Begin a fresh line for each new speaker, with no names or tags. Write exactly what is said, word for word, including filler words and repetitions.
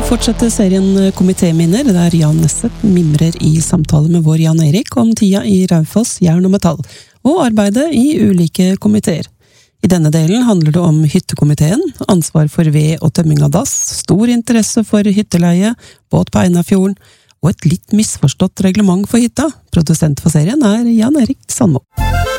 fortsetter serien Komitéminner, der Jan Nesset mimrer i samtale med vår Jan Erik om tida i Raufoss, jern og metall, og arbeidet i ulike komiteer. I denne delen handler det om hyttekomiteen, ansvar for ved og tømming av dass, stor interesse for hytteleie, båt på Einafjorden, og et litt misforstått reglement for hytta. Produsent for serien er Jan Erik Sandmo.